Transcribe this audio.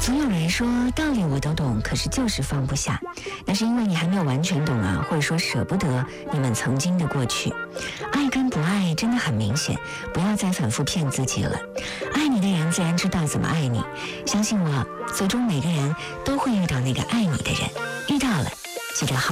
总有人说道理我都懂，可是就是放不下，那是因为你还没有完全懂啊，或者说舍不得你们曾经的过去。爱跟不爱真的很明显，不要再反复骗自己了。爱你的人自然知道怎么爱你，相信我，最终每个人都会遇到那个爱你的人，遇到了记得好